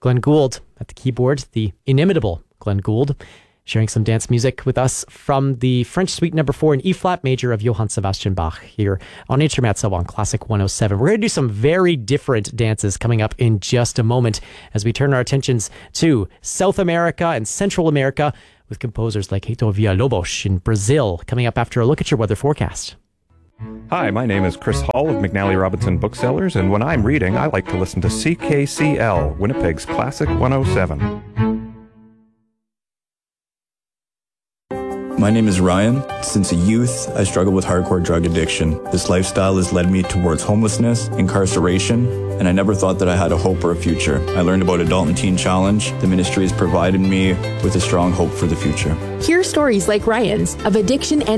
Glenn Gould at the keyboard, the inimitable Glenn Gould, sharing some dance music with us from the French Suite No. 4 in E-flat major of Johann Sebastian Bach here on Intermezzo on Classic 107. We're going to do some very different dances coming up in just a moment as we turn our attentions to South America and Central America with composers like Heitor Villa-Lobos in Brazil coming up after a look at your weather forecast. Hi, my name is Chris Hall of McNally Robinson Booksellers, and when I'm reading, I like to listen to CKCL, Winnipeg's Classic 107. My name is Ryan. Since a youth, I struggled with hardcore drug addiction. This lifestyle has led me towards homelessness, incarceration, and I never thought that I had a hope or a future. I learned about Adult and Teen Challenge. The ministry has provided me with a strong hope for the future. Hear stories like Ryan's of addiction and